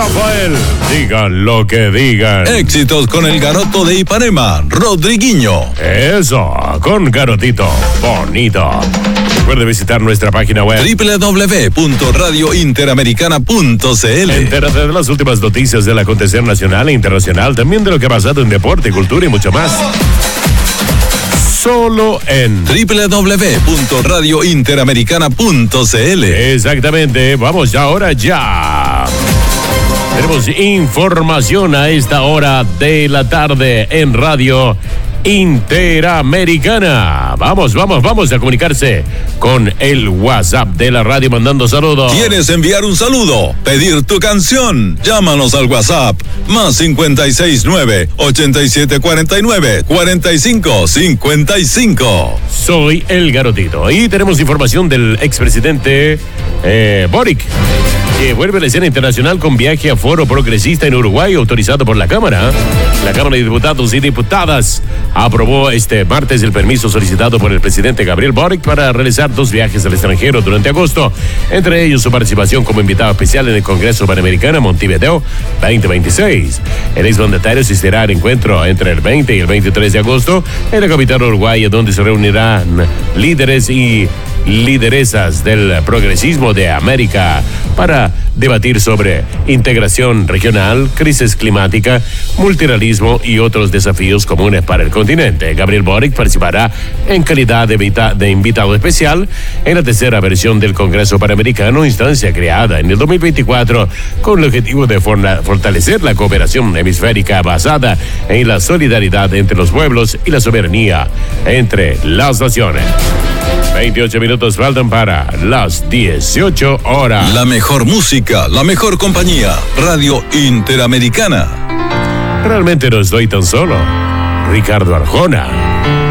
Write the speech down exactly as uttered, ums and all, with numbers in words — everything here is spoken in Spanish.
Rafael. Digan lo que digan. Éxitos con el garoto de Ipanema, Rodriguinho. Eso, con garotito bonito. Recuerde visitar nuestra página web doble u doble u doble u punto radio interamericana punto c l. Entérate de las últimas noticias del acontecer nacional e internacional, también de lo que ha pasado en deporte, cultura y mucho más. Solo en doble u doble u doble u punto radio interamericana punto c l. Exactamente, vamos ahora ya. Tenemos información a esta hora de la tarde en Radio Interamericana. Vamos, vamos, vamos a comunicarse con el WhatsApp de la radio mandando saludos. ¿Quieres enviar un saludo? ¿Pedir tu canción? Llámanos al WhatsApp más cincuenta y seis nueve, ochenta y siete cuarenta y nueve, cuarenta y cinco cincuenta y cinco. Soy el Garotito y tenemos información del expresidente eh, Boric, que vuelve a la escena internacional con viaje a foro progresista en Uruguay autorizado por la Cámara. La Cámara de Diputados y Diputadas aprobó este martes el permiso solicitado por el presidente Gabriel Boric para realizar dos viajes al extranjero durante agosto, entre ellos su participación como invitado especial en el Congreso Panamericano Montevideo veinte veintiséis. El exmandatario asistirá al encuentro entre el veinte y el veintitrés de agosto en la capital uruguaya, donde se reunirán líderes y lideresas del progresismo de América para debatir sobre integración regional, crisis climática, multilateralismo y otros desafíos comunes para el continente. Gabriel Boric participará en calidad de, vita- de invitado especial en la tercera versión del Congreso Panamericano, instancia creada en el dos mil veinticuatro con el objetivo de forna- fortalecer la cooperación hemisférica basada en la solidaridad entre los pueblos y la soberanía entre las naciones. veintiocho minutos faltan para las dieciocho horas. La mejor música, la mejor compañía, Radio Interamericana. Realmente no estoy tan solo. Ricardo Arjona.